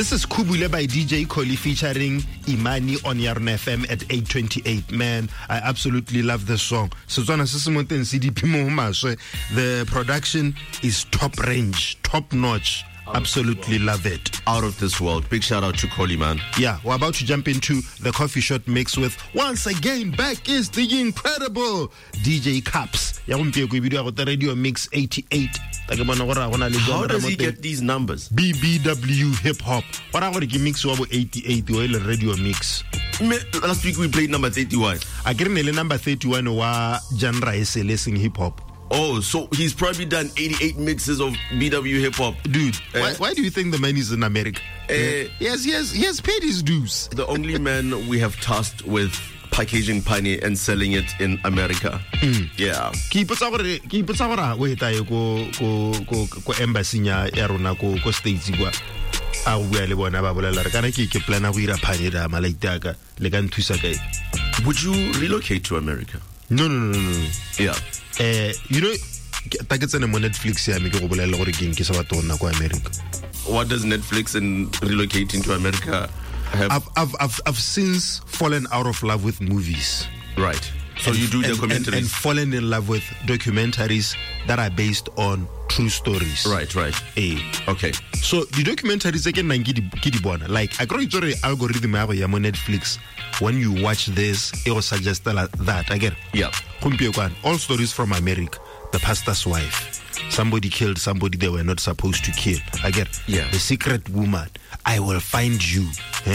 This is Kubule by DJ Koli featuring Imani on Yarn FM at 8:28. Man, I absolutely love this song. The production is top range, top notch. Absolutely love it. Out of this world. Big shout out to Koli, man. Yeah, we're about to jump into the coffee shot mix with, once again, back is the incredible DJ Caps. Radio Mix 88. How does he get these numbers? BBW Hip Hop. What are the mix over 88 radio mix? Last week we played number 31. I get number 31 wa genre is listening hip hop. Oh, so he's probably done 88 mixes of BW hip hop. Dude, why do you think the man is in America? He has paid his dues. The only man we have tasked with packaging pani and selling it in America. Yeah. Keep it over. Wait, go embassy ya rona go states gwa. A bua le bona ba bolela re kana ke plana go ira phane da malaitaka le ka nthusa kae. Would you relocate to America? No. Yeah. You know, taketsene mo Netflix ya me ke go bolela gore ke nke sa batho nna go America. What does Netflix and relocating to America have? I've since fallen out of love with movies. Right. So you do documentaries and fallen in love with documentaries that are based on true stories. Right. Okay. So the documentaries again like I agree with the algorithm ya Netflix. When you watch this, it will suggest that again. Yeah. All stories from America. The pastor's wife. Somebody killed somebody they were not supposed to kill. Again. Yeah. The secret woman. I will find you.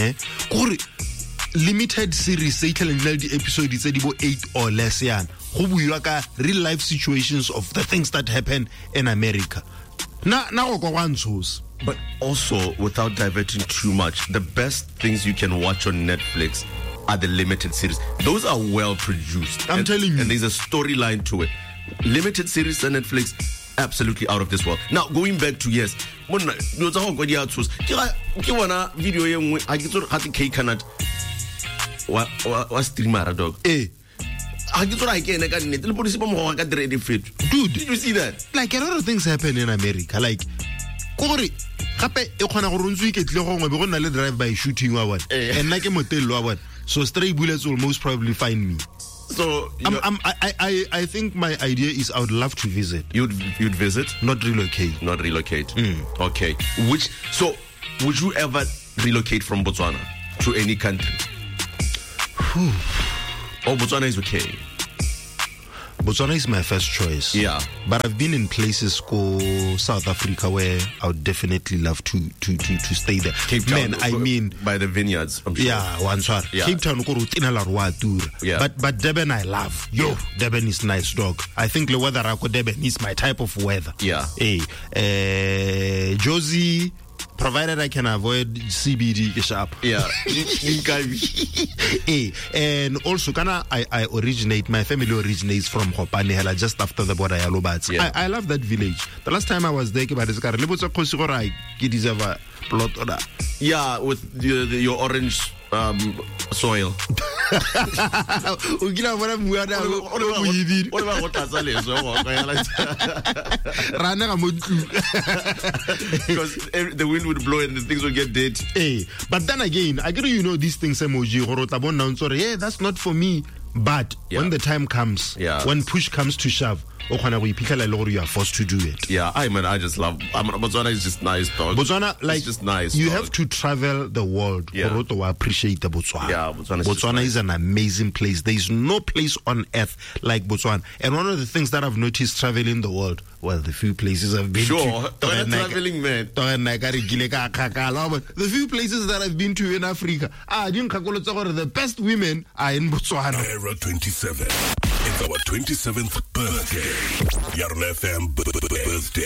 Limited series, say telling the episode is 8 or less. Real life situations of the things that happen in America. Now go one source. But also, without diverting too much, the best things you can watch on Netflix are the limited series. Those are well produced. I'm telling you. And there's a storyline to it. Limited series on Netflix, absolutely out of this world. Now, going back to yes, video wa streamer dog. Dude, did you see that? Like a lot of things happen in America. Like drive-by shooting so stray bullets will most probably find me. So I think my idea is I would love to visit. You'd visit? Not relocate. Okay. So would you ever relocate from Botswana to any country? Oh, Botswana is okay. Botswana is my first choice. Yeah. But I've been in places called South Africa where I would definitely love to stay there. Cape Town, I mean by the vineyards, I'm sure. Yeah, Cape Town but Durban I love. Durban is nice, dog. I think the weather Durban is my type of weather. Yeah. Josie, provided I can avoid CBD sharp. Yeah. And also I originate, my family originates from Hopanehela, just after the border Yalobatsi. Yeah. I love that village. The last time I was there, yeah, with your orange soil. Because the wind would blow and the things would get dead. But then again, I get these things emoji. Yeah, that's not for me. But when the time comes, when push comes to shove, you are forced to do it. Yeah, I just love Botswana is just nice, dog. Botswana, like, it's just nice. You dog. have to travel the world to appreciate the Botswana. Yeah, Botswana is an amazing place. There is no place on earth like Botswana. And one of the things that I've noticed traveling the world, well, the few places I've been to. Traveling, man. The few places that I've been to in Africa, the best women are in Botswana. Era 27. It's our 27th birthday. Yarn FM birthday.